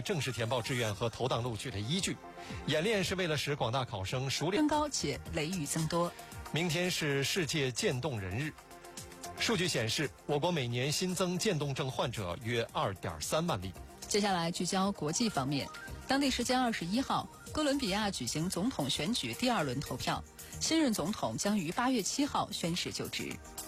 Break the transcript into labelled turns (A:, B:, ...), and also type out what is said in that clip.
A: 正式填报志愿和投档录取的依据。演练是为了使广大考生熟练
B: 升高且雷雨增多。
A: 明天是世界渐冻人日。数据显示，我国每年新增渐冻症患者约2.3万例。
B: 接下来聚焦国际方面，当地时间21号，哥伦比亚举行总统选举第2轮投票，新任总统将于8月7号宣誓就职。